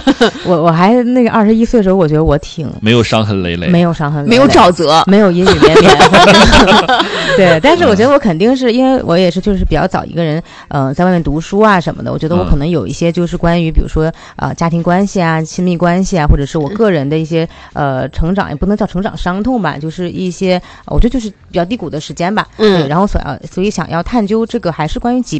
我还那个21岁的时候，我觉得我挺没有伤痕累累， 没有伤痕累累， 没有沼泽， 没有阴雨绵绵。对，但是我觉得我肯定是因为我也是就是比较早一个人，在外面读书啊什么的，我觉得我可能有一些就是关于比如说家庭关系啊、亲密关系啊，或者是我个人的一些成长，也不能叫成长伤痛吧，就是一些我觉得就是比较低谷的时间吧。对，然后所以想要探究这个还是关于疾